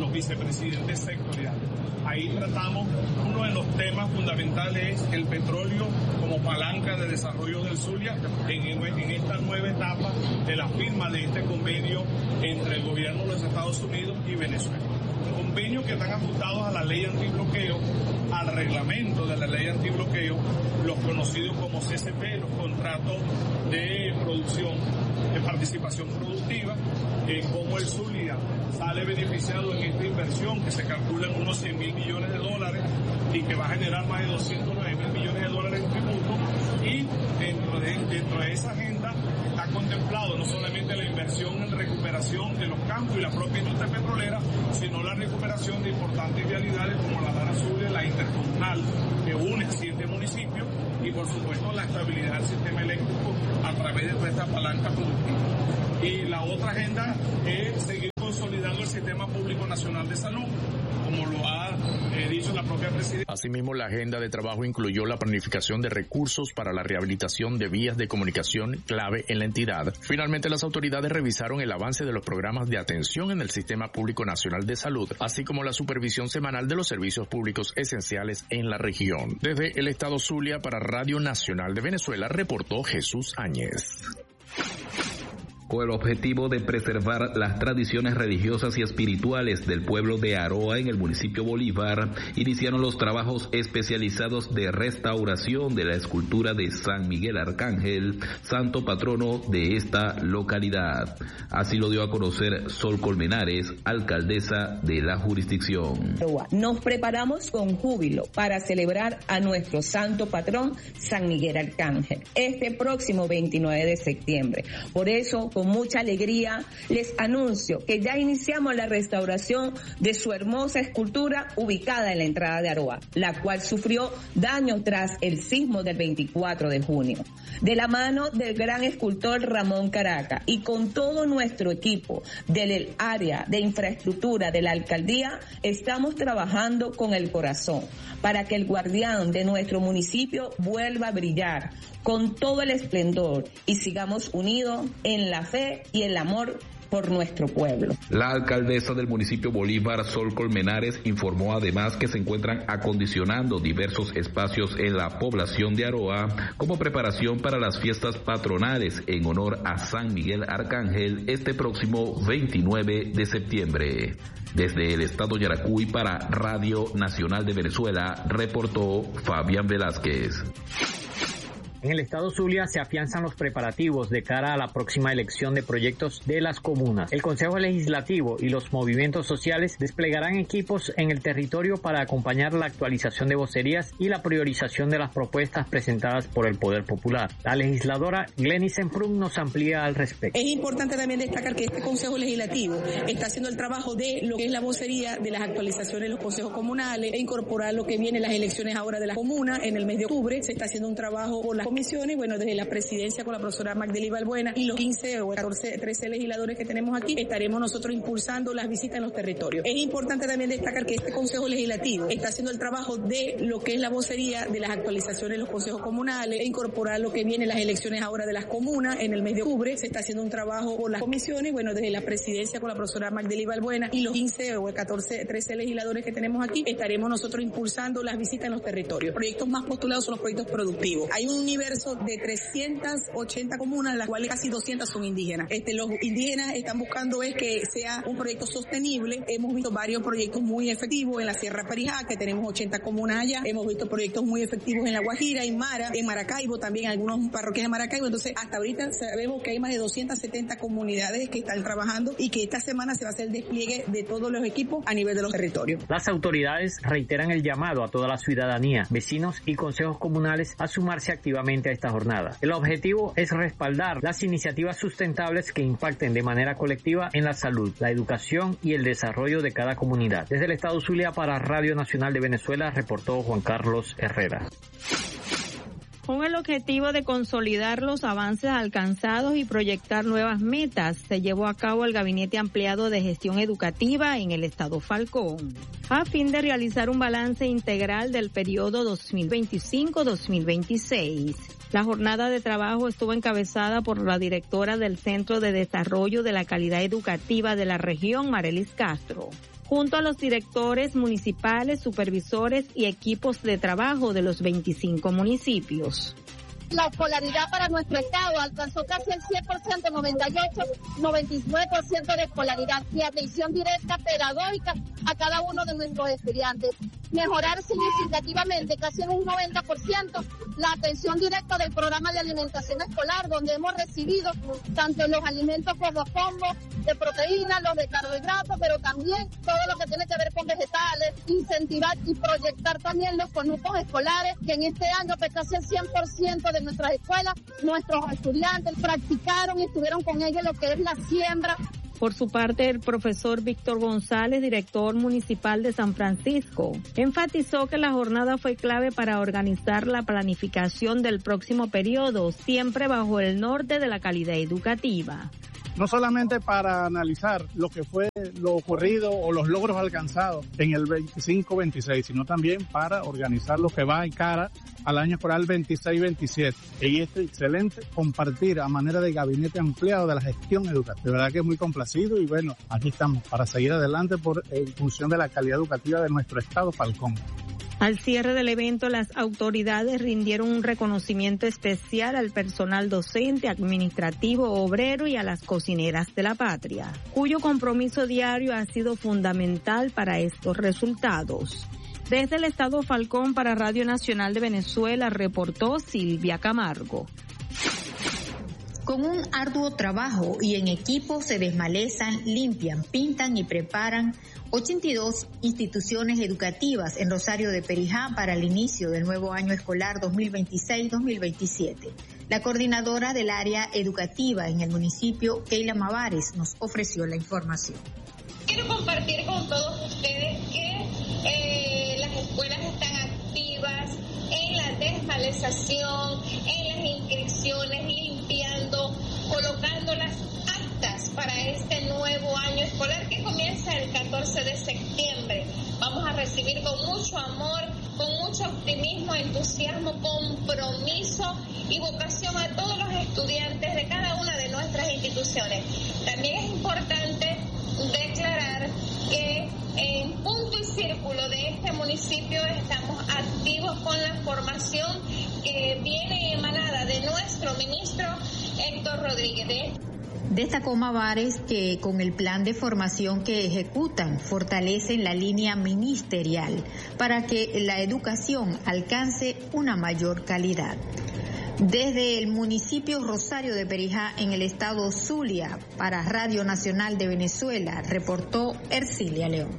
los vicepresidentes sectoriales. Ahí tratamos, uno de los temas fundamentales es el petróleo como palanca de desarrollo del Zulia en, en esta nueva etapa de la firma de este convenio entre el gobierno de los Estados Unidos y Venezuela. Convenios que están ajustados a la ley antibloqueo, al reglamento de la ley antibloqueo, los conocidos como C C P, los contratos de producción, de participación productiva, eh, como el Zulia sale beneficiado en esta inversión que se calcula en unos cien mil millones de dólares y que va a generar más de doscientos nueve mil millones de dólares en tributo, y dentro de, dentro de esa agenda está contemplado no solamente la inversión en recuperación de los campos y la propia industria petrolera, sino la recuperación de importantes vialidades como la Dara Zulia, la intercomunal que une siete municipios, y por supuesto la estabilidad del sistema eléctrico a través de toda esta palanca productiva. Y la otra agenda es seguir consolidando el Sistema Público Nacional de Salud, como lo ha eh, dicho la propia presidenta. Asimismo, la agenda de trabajo incluyó la planificación de recursos para la rehabilitación de vías de comunicación clave en la entidad. Finalmente, las autoridades revisaron el avance de los programas de atención en el Sistema Público Nacional de Salud, así como la supervisión semanal de los servicios públicos esenciales en la región. Desde el estado Zulia, para Radio Nacional de Venezuela, reportó Jesús Áñez. Con el objetivo de preservar las tradiciones religiosas y espirituales del pueblo de Aroa en el municipio Bolívar, iniciaron los trabajos especializados de restauración de la escultura de San Miguel Arcángel, santo patrono de esta localidad. Así lo dio a conocer Sol Colmenares, alcaldesa de la jurisdicción. Nos preparamos con júbilo para celebrar a nuestro santo patrón San Miguel Arcángel este próximo veintinueve de septiembre. Por eso, con mucha alegría, les anuncio que ya iniciamos la restauración de su hermosa escultura ubicada en la entrada de Aroa, la cual sufrió daños tras el sismo del veinticuatro de junio. De la mano del gran escultor Ramón Caraca y con todo nuestro equipo del área de infraestructura de la alcaldía, estamos trabajando con el corazón para que el guardián de nuestro municipio vuelva a brillar con todo el esplendor y sigamos unidos en la fe y el amor por nuestro pueblo. La alcaldesa del municipio Bolívar, Sol Colmenares, informó además que se encuentran acondicionando diversos espacios en la población de Aroa como preparación para las fiestas patronales en honor a San Miguel Arcángel este próximo veintinueve de septiembre. Desde el estado Yaracuy para Radio Nacional de Venezuela, reportó Fabián Velázquez. En el estado Zulia se afianzan los preparativos de cara a la próxima elección de proyectos de las comunas. El Consejo Legislativo y los movimientos sociales desplegarán equipos en el territorio para acompañar la actualización de vocerías y la priorización de las propuestas presentadas por el Poder Popular. La legisladora Glenis Semprún nos amplía al respecto. Es importante también destacar que este Consejo Legislativo está haciendo el trabajo de lo que es la vocería de las actualizaciones de los consejos comunales e incorporar lo que viene las elecciones ahora de las comunas en el mes de octubre. Se está haciendo un trabajo por las comisiones, bueno, desde la presidencia con la profesora Magdalena Balbuena y los quince o catorce, trece legisladores que tenemos aquí, estaremos nosotros impulsando las visitas en los territorios. Es importante también destacar que este Consejo Legislativo está haciendo el trabajo de lo que es la vocería de las actualizaciones de los consejos comunales e incorporar lo que viene las elecciones ahora de las comunas en el mes de octubre. Se está haciendo un trabajo por las comisiones, bueno, desde la presidencia con la profesora Magdalena Balbuena y los quince o catorce, trece legisladores que tenemos aquí, estaremos nosotros impulsando las visitas en los territorios. Proyectos más postulados son los proyectos productivos. Hay un universo de trescientas ochenta comunas, las cuales casi doscientas son indígenas. Este, los indígenas están buscando es que sea un proyecto sostenible. Hemos visto varios proyectos muy efectivos en la Sierra Perijá, que tenemos ochenta comunas allá. Hemos visto proyectos muy efectivos en La Guajira, en Mara, en Maracaibo, también algunos parroquias de Maracaibo. Entonces, hasta ahorita sabemos que hay más de doscientas setenta comunidades que están trabajando y que esta semana se va a hacer el despliegue de todos los equipos a nivel de los territorios. Las autoridades reiteran el llamado a toda la ciudadanía, vecinos y consejos comunales a sumarse activamente a esta jornada. El objetivo es respaldar las iniciativas sustentables que impacten de manera colectiva en la salud, la educación y el desarrollo de cada comunidad. Desde el estado Zulia para Radio Nacional de Venezuela reportó Juan Carlos Herrera. Con el objetivo de consolidar los avances alcanzados y proyectar nuevas metas, se llevó a cabo el Gabinete Ampliado de Gestión Educativa en el Estado Falcón, a fin de realizar un balance integral del periodo dos mil veinticinco a dos mil veintiséis. La jornada de trabajo estuvo encabezada por la directora del Centro de Desarrollo de la Calidad Educativa de la región, Marelis Castro, junto a los directores municipales, supervisores y equipos de trabajo de los veinticinco municipios. La escolaridad para nuestro estado alcanzó casi el cien por ciento, noventa y ocho, noventa y nueve por ciento de escolaridad y atención directa pedagógica a cada uno de nuestros estudiantes. Mejorar significativamente, casi en un noventa por ciento, la atención directa del programa de alimentación escolar, donde hemos recibido tanto los alimentos como combos de proteínas, los de carbohidratos, pero también todo lo que tiene que ver con vegetales, incentivar y proyectar también los conutos escolares, que en este año pues casi el cien por ciento de nuestras escuelas, nuestros estudiantes practicaron y estuvieron con ellos lo que es la siembra. Por su parte, el profesor Víctor González, director municipal de San Francisco, enfatizó que la jornada fue clave para organizar la planificación del próximo periodo, siempre bajo el norte de la calidad educativa. No solamente para analizar lo que fue lo ocurrido o los logros alcanzados en el veinticinco veintiséis, sino también para organizar lo que va en cara al año escolar veintiséis veintisiete. Y es excelente compartir a manera de gabinete ampliado de la gestión educativa. De verdad que es muy complacido y bueno, aquí estamos para seguir adelante por en función de la calidad educativa de nuestro estado Falcón. Al cierre del evento, las autoridades rindieron un reconocimiento especial al personal docente, administrativo, obrero y a las cocineras de la patria, cuyo compromiso diario ha sido fundamental para estos resultados. Desde el estado Falcón para Radio Nacional de Venezuela, reportó Silvia Camargo. Con un arduo trabajo y en equipo se desmalezan, limpian, pintan y preparan ochenta y dos instituciones educativas en Rosario de Perijá para el inicio del nuevo año escolar dos mil veintiséis dos mil veintisiete. La coordinadora del área educativa en el municipio, Keila Mavares, nos ofreció la información. Quiero compartir con todos ustedes que eh, las escuelas están activas en la desmaleza,ción, en las inscripciones, limpiando, colocando las actas para este nuevo año escolar que comienza el catorce de septiembre. Vamos a recibir con mucho amor, con mucho optimismo, entusiasmo, compromiso y vocación a todos los estudiantes de cada una de nuestras instituciones. También es importante declarar que en punto y círculo de este municipio estamos activos con la formación que viene emanada de nuestro ministro Héctor Rodríguez. Destacó Mavares que con el plan de formación que ejecutan fortalecen la línea ministerial para que la educación alcance una mayor calidad. Desde el municipio Rosario de Perijá, en el estado Zulia, para Radio Nacional de Venezuela, reportó Ercilia León.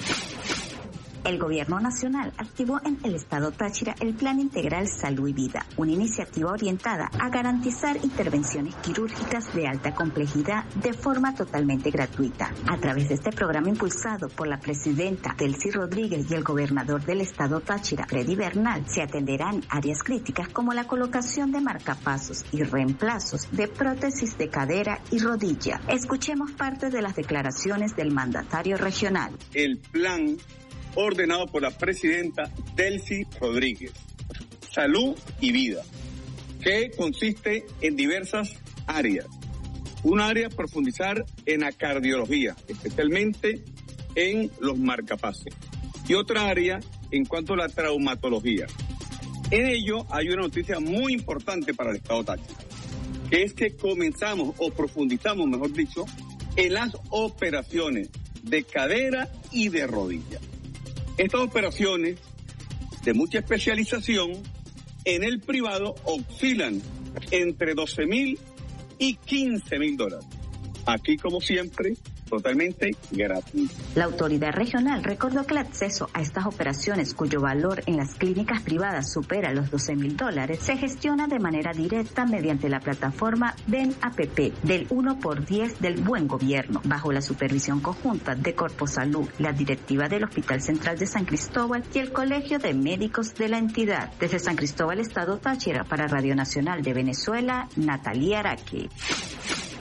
El Gobierno Nacional activó en el estado Táchira el Plan Integral Salud y Vida, una iniciativa orientada a garantizar intervenciones quirúrgicas de alta complejidad de forma totalmente gratuita. A través de este programa impulsado por la presidenta Delcy Rodríguez y el gobernador del estado Táchira, Freddy Bernal, se atenderán áreas críticas como la colocación de marcapasos y reemplazos de prótesis de cadera y rodilla. Escuchemos parte de las declaraciones del mandatario regional. El plan ordenado por la presidenta Delcy Rodríguez, Salud y Vida, que consiste en diversas áreas. Un área profundizar en la cardiología, especialmente en los marcapasos, y otra área en cuanto a la traumatología. En ello hay una noticia muy importante para el estado Táchira, que es que comenzamos o profundizamos, mejor dicho, en las operaciones de cadera y de rodilla. Estas operaciones de mucha especialización en el privado oscilan entre doce mil y quince mil dólares. Aquí, como siempre, totalmente gratuito. La autoridad regional recordó que el acceso a estas operaciones, cuyo valor en las clínicas privadas supera los doce mil dólares, se gestiona de manera directa mediante la plataforma Ben A P P del uno por diez del Buen Gobierno, bajo la supervisión conjunta de Corposalud, la directiva del Hospital Central de San Cristóbal y el Colegio de Médicos de la entidad. Desde San Cristóbal, estado Táchira, para Radio Nacional de Venezuela, Natalia Araque.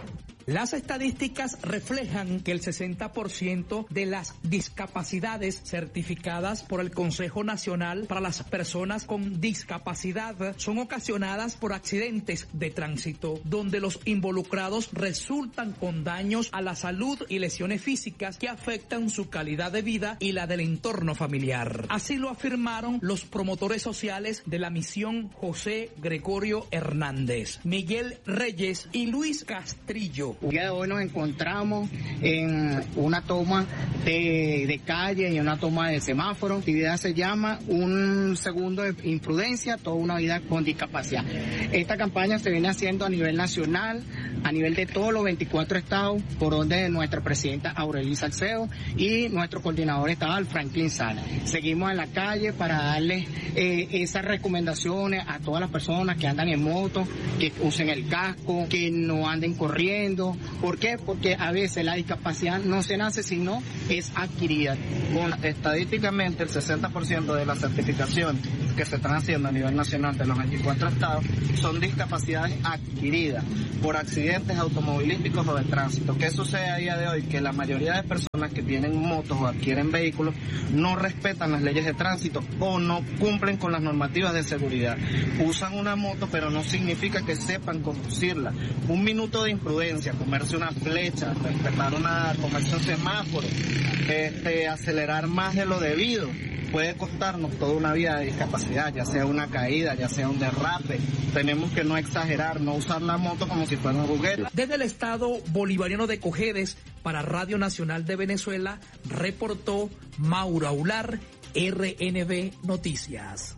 Las estadísticas reflejan que el sesenta por ciento de las discapacidades certificadas por el Consejo Nacional para las Personas con Discapacidad son ocasionadas por accidentes de tránsito, donde los involucrados resultan con daños a la salud y lesiones físicas que afectan su calidad de vida y la del entorno familiar. Así lo afirmaron los promotores sociales de la misión José Gregorio Hernández, Miguel Reyes y Luis Castrillo. El día de hoy nos encontramos en una toma de, de calle y una toma de semáforo. La actividad se llama Un Segundo de Imprudencia, toda una vida con discapacidad. Esta campaña se viene haciendo a nivel nacional, a nivel de todos los veinticuatro estados, por orden de nuestra presidenta Aureli Salcedo y nuestro coordinador estatal Franklin Sala. Seguimos en la calle para darle eh, esas recomendaciones a todas las personas que andan en moto, que usen el casco, que no anden corriendo. ¿Por qué? Porque a veces la discapacidad no se nace, sino es adquirida. Bueno, estadísticamente el sesenta por ciento de las certificaciones que se están haciendo a nivel nacional de los veinticuatro estados son discapacidades adquiridas por accidentes automovilísticos o de tránsito. ¿Qué sucede a día de hoy? Que la mayoría de personas que tienen motos o adquieren vehículos no respetan las leyes de tránsito o no cumplen con las normativas de seguridad. Usan una moto, pero no significa que sepan conducirla. Un minuto de imprudencia, comerse una flecha, respetar una, comerse un semáforo, este, acelerar más de lo debido, puede costarnos toda una vida de discapacidad, ya sea una caída, ya sea un derrape. Tenemos que no exagerar, no usar la moto como si fuera un juguete. Desde el estado bolivariano de Cojedes, para Radio Nacional de Venezuela, reportó Mauro Aular, R N V Noticias.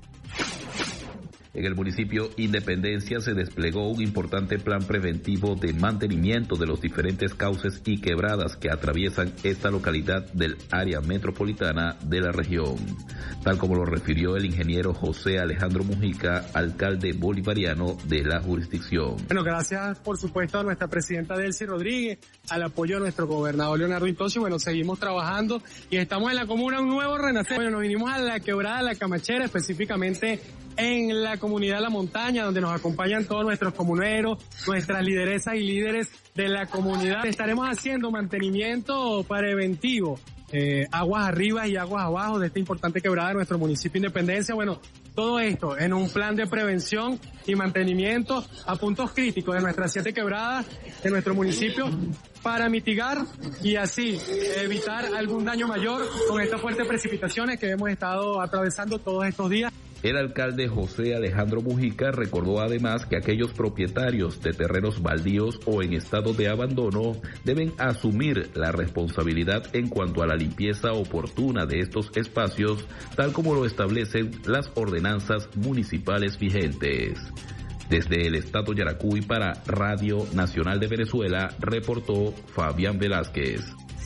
En el municipio Independencia se desplegó un importante plan preventivo de mantenimiento de los diferentes cauces y quebradas que atraviesan esta localidad del área metropolitana de la región, tal como lo refirió el ingeniero José Alejandro Mujica, alcalde bolivariano de la jurisdicción. Bueno, gracias por supuesto a nuestra presidenta Delcy Rodríguez, al apoyo de nuestro gobernador Leonardo Intosio. Bueno, seguimos trabajando y estamos en la comuna Un Nuevo Renacer. Bueno, nos vinimos a la quebrada La Camachera, específicamente en la comunidad La Montaña, donde nos acompañan todos nuestros comuneros, nuestras lideresas y líderes de la comunidad. Estaremos haciendo mantenimiento preventivo, eh, aguas arriba y aguas abajo de esta importante quebrada de nuestro municipio Independencia. Bueno, todo esto en un plan de prevención y mantenimiento a puntos críticos de nuestras siete quebradas de nuestro municipio, para mitigar y así evitar algún daño mayor con estas fuertes precipitaciones que hemos estado atravesando todos estos días. El alcalde José Alejandro Mujica recordó además que aquellos propietarios de terrenos baldíos o en estado de abandono deben asumir la responsabilidad en cuanto a la limpieza oportuna de estos espacios, tal como lo establecen las ordenanzas municipales vigentes. Desde el estado Yaracuy para Radio Nacional de Venezuela, reportó Fabián Velázquez.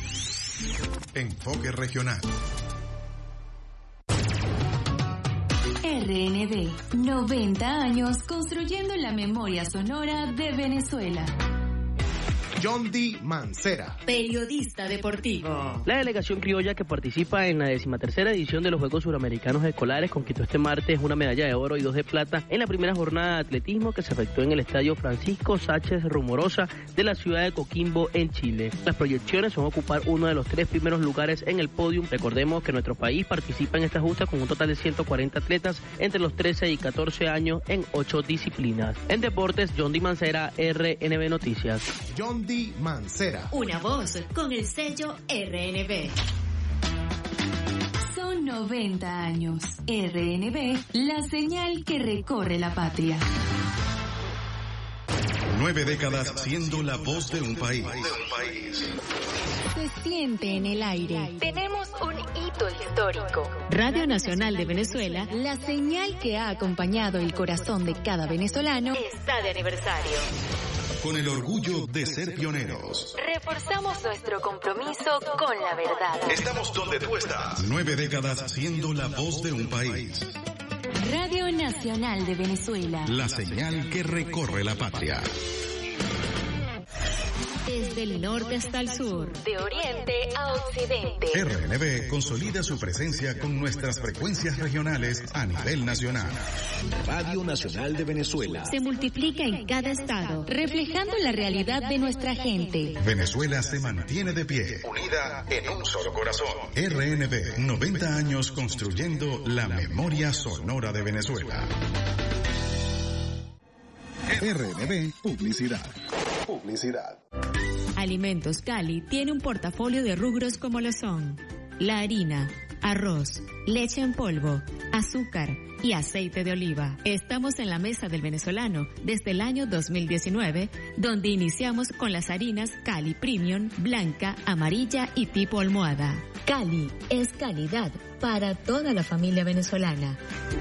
Enfoque regional. R N V, noventa años construyendo la memoria sonora de Venezuela. John D. Mancera, periodista deportivo. La delegación criolla que participa en la decimatercera edición de los Juegos Suramericanos Escolares conquistó este martes una medalla de oro y dos de plata en la primera jornada de atletismo que se efectuó en el estadio Francisco Sánchez Rumorosa de la ciudad de Coquimbo, en Chile. Las proyecciones son ocupar uno de los tres primeros lugares en el podium. Recordemos que nuestro país participa en esta justa con un total de ciento cuarenta atletas entre los trece y catorce años en ocho disciplinas. En deportes, John D. Mancera, R N V Noticias. John D. Mancera. Una voz con el sello R N V. Son noventa años. R N V, la señal que recorre la patria. Nueve décadas siendo la voz de un país. Se siente en el aire. Tenemos un hito histórico. Radio Nacional de Venezuela, la señal que ha acompañado el corazón de cada venezolano, está de aniversario. Con el orgullo de ser pioneros. Reforzamos nuestro compromiso con la verdad. Estamos donde tú estás. Nueve décadas siendo la voz de un país. Radio Nacional de Venezuela. La señal que recorre la patria. desde el norte hasta el sur, de oriente a occidente. R N B consolida su presencia con nuestras frecuencias regionales a nivel nacional. Radio Nacional de Venezuela Se multiplica en cada estado, reflejando la realidad de nuestra gente. Venezuela se mantiene de pie, unida en un solo corazón. R N B, noventa años construyendo la memoria sonora de Venezuela. R N B Publicidad. Publicidad. Alimentos Cali tiene un portafolio de rubros como lo son la harina, arroz, leche en polvo, azúcar y aceite de oliva. Estamos en la mesa del venezolano desde el año dos mil diecinueve, donde iniciamos con las harinas Cali Premium, blanca, amarilla y tipo almohada. Cali es calidad para toda la familia venezolana.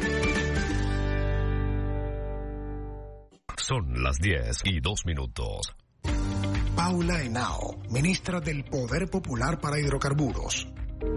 Son las diez y dos minutos. Paula Henao, ministra del Poder Popular para Hidrocarburos.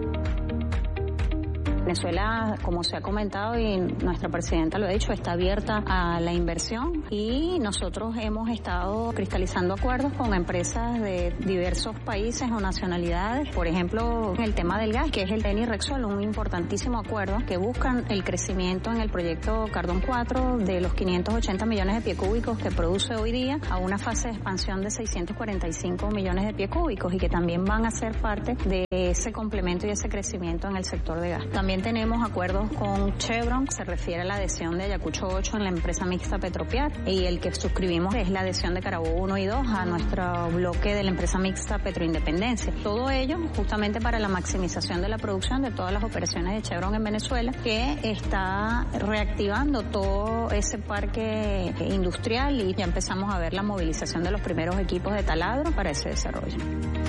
Venezuela, como se ha comentado y nuestra presidenta lo ha dicho, está abierta a la inversión y nosotros hemos estado cristalizando acuerdos con empresas de diversos países o nacionalidades. Por ejemplo, en el tema del gas, que es el Eni Rexol, un importantísimo acuerdo que buscan el crecimiento en el proyecto Cardón cuatro de los quinientos ochenta millones de pies cúbicos que produce hoy día a una fase de expansión de seiscientos cuarenta y cinco millones de pies cúbicos y que también van a ser parte de ese complemento y ese crecimiento en el sector de gas. También tenemos acuerdos con Chevron, se refiere a la adhesión de Ayacucho ocho en la empresa mixta Petropiar, y el que suscribimos es la adhesión de Carabobo uno y dos a nuestro bloque de la empresa mixta Petroindependencia. Todo ello justamente para la maximización de la producción de todas las operaciones de Chevron en Venezuela, que está reactivando todo ese parque industrial y ya empezamos a ver la movilización de los primeros equipos de taladro para ese desarrollo.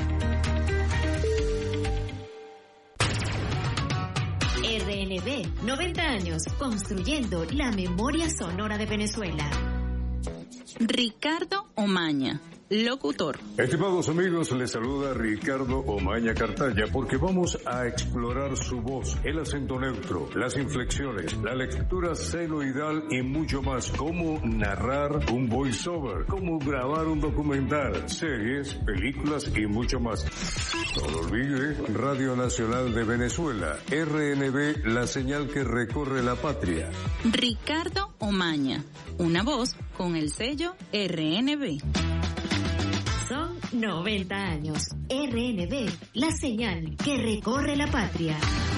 R N B, noventa años construyendo la memoria sonora de Venezuela. Ricardo Omaña, locutor. Estimados amigos, les saluda Ricardo Omaña Cartaya porque vamos a explorar su voz, el acento neutro, las inflexiones, la lectura celoidal y mucho más. Cómo narrar un voiceover, cómo grabar un documental, series, películas y mucho más. No lo olvide, Radio Nacional de Venezuela, R N B, la señal que recorre la patria. Ricardo Omaña, una voz con el sello R N B. Son noventa años. R N B, la señal que recorre la patria.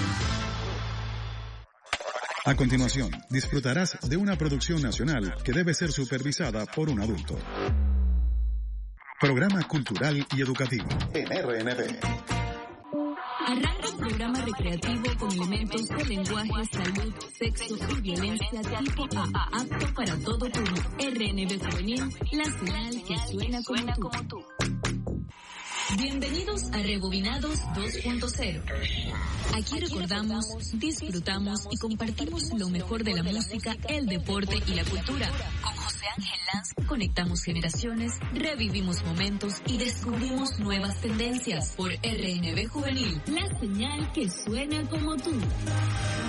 A continuación, disfrutarás de una producción nacional que debe ser supervisada por un adulto. Programa cultural y educativo en R N B. Arranca un programa recreativo con elementos de lenguaje, salud, sexo y violencia tipo A, apto para todo público. R N B Juvenil, la señal que suena como tú. Bienvenidos a Rebobinados dos punto cero. Aquí recordamos, disfrutamos y compartimos lo mejor de la música, el deporte y la cultura. Con José Ángel Lanz conectamos generaciones, revivimos momentos y descubrimos nuevas tendencias por R N B Juvenil, la señal que suena como tú.